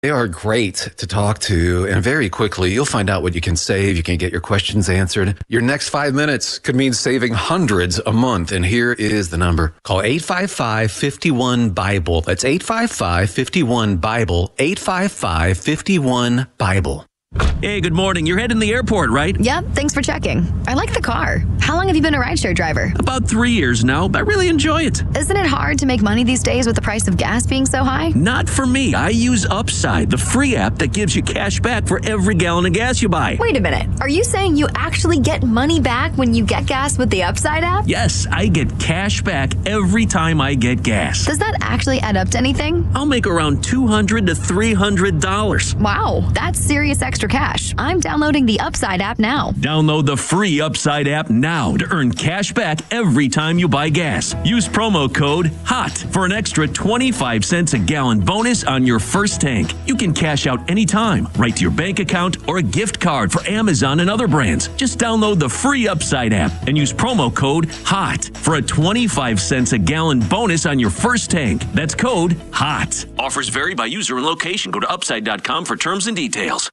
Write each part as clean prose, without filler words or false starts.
They are great to talk to, and very quickly you'll find out what you can save. You can get your questions answered. Your next 5 minutes could mean saving hundreds a month, and here is the number. Call 855-51-BIBLE. That's 855-51-BIBLE, 855-51-BIBLE. Hey, good morning. You're heading to the airport, right? Yep, thanks for checking. I like the car. How long have you been a rideshare driver? About 3 years now, but I really enjoy it. Isn't it hard to make money these days with the price of gas being so high? Not for me. I use Upside, the free app that gives you cash back for every gallon of gas you buy. Wait a minute. Are you saying you actually get money back when you get gas with the Upside app? Yes, I get cash back every time I get gas. Does that actually add up to anything? I'll make around $200 to $300. Wow, that's serious extra cash. I'm downloading the Upside app now. Download the free Upside app now to earn cash back every time you buy gas. Use promo code HOT for an extra 25 cents a gallon bonus on your first tank. You can cash out anytime, right to your bank account or a gift card for Amazon and other brands. Just download the free Upside app and use promo code HOT for a 25 cents a gallon bonus on your first tank. That's code HOT. Offers vary by user and location. Go to upside.com for terms and details.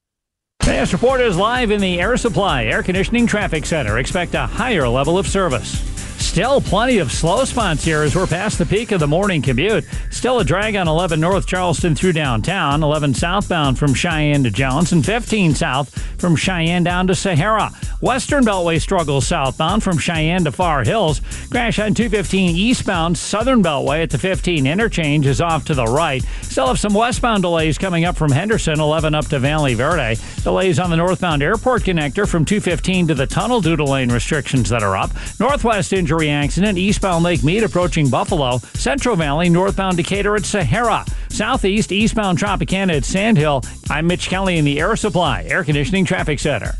KS Report is live in the Air Supply Air Conditioning Traffic Center. Expect a higher level of service. Still plenty of slow spots here as we're past the peak of the morning commute. Still a drag on 11 North Charleston through downtown, 11 southbound from Cheyenne to Jones, and 15 south from Cheyenne down to Sahara. Western Beltway struggles southbound from Cheyenne to Far Hills. Crash on 215 eastbound. Southern Beltway at the 15 interchange is off to the right. Still have some westbound delays coming up from Henderson, 11 up to Valley Verde. Delays on the northbound airport connector from 215 to the tunnel due to lane restrictions that are up. Northwest injury accident, eastbound Lake Mead approaching Buffalo. Central Valley, northbound Decatur at Sahara. Southeast, eastbound Tropicana at Sandhill. I'm Mitch Kelly in the Air Supply Air Conditioning Traffic Center.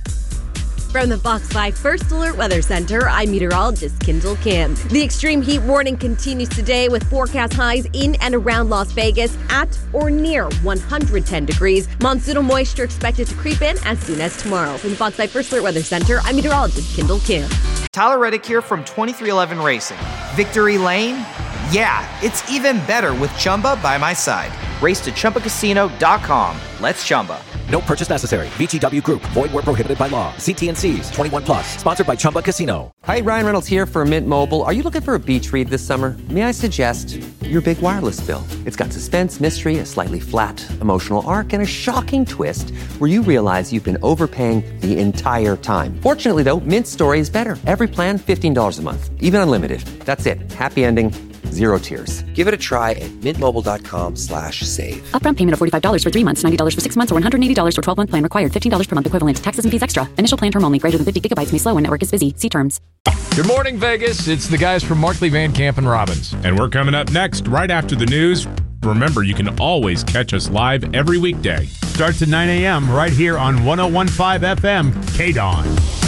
From the Fox 5 First Alert Weather Center, I'm meteorologist Kendall Kim. The extreme heat warning continues today with forecast highs in and around Las Vegas at or near 110 degrees. Monsoonal moisture expected to creep in as soon as tomorrow. From the Fox 5 First Alert Weather Center, I'm meteorologist Kendall Kim. Tyler Reddick here from 2311 Racing. Victory Lane? Yeah, it's even better with Chumba by my side. Race to ChumbaCasino.com. Let's Chumba. No purchase necessary. VGW Group. Void where prohibited by law. See T&Cs. 21 plus. Sponsored by Chumba Casino. Hi, Ryan Reynolds here for Mint Mobile. Are you looking for a beach read this summer? May I suggest your big wireless bill? It's got suspense, mystery, a slightly flat emotional arc, and a shocking twist where you realize you've been overpaying the entire time. Fortunately, though, Mint's story is better. Every plan, $15 a month. Even unlimited. That's it. Happy ending. Zero tears. Give it a try at mintmobile.com/save. Upfront payment of $45 for 3 months, $90 for 6 months, or $180 for 12-month plan required. $15 per month equivalent. Taxes and fees extra. Initial plan term only. Greater than 50 gigabytes may slow when network is busy. See terms. Good morning, Vegas. It's the guys from Markley, Van Camp, and Robbins. And we're coming up next, right after the news. Remember, you can always catch us live every weekday. Starts at 9 a.m. right here on 101.5 FM, KDON.